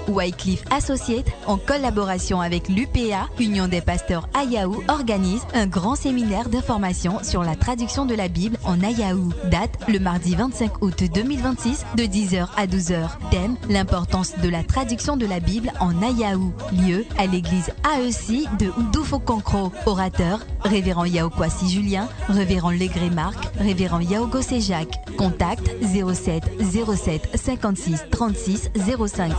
Wycliffe Associates, en collaboration avec l'UPA, Union des pasteurs Ayahu, organise un grand séminaire de formation sur la traduction de la Bible en Ayahu. Date le mardi 25 août 2026 de 10h à 12h. Thème l'importance de la traduction de la Bible en Ayahu. Lieu à l'église AEC de Oudoufokankro. Orateur Révérend Yaokwasi Julien, Révérend Legré Marc, Révérend Yaogo Jacques. Contact 07 07 56 36 05.